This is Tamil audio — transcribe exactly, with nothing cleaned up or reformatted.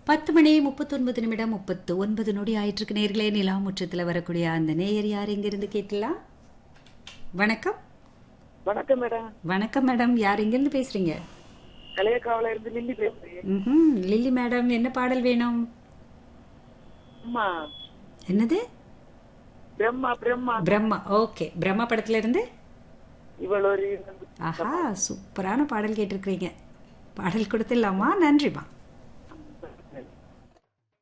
பத்து மணி முப்பத்தொன்பது நிமிடம் முப்பத்து ஒன்பது நொடி ஆயிட்டு இருக்கு நேர்களே. நிலா முற்றத்தில் வரக்கூடிய அந்த நேயர் யார் எங்கிருந்து கேட்கலாம்? வணக்கம். வணக்கம் மேடம். வணக்கம் மேடம், யார் எங்கிருந்து பேசுறீங்க? கலையக்காவில இருந்து லில்லி பேசுறேன். ம்ஹும். லில்லி மேடம், என்ன பாடல் வேணும்? அம்மா என்னது? பிரம்மா பிரம்மா பிரம்மா. ஓகே, பிரம்மா படத்துல இருந்து இவள் ஒரு ஆஹா, சூப்பரான பாடல் கேட்டிருக்கிறீங்க. பாடல் கொடுத்துடலாமா? நன்றிமா.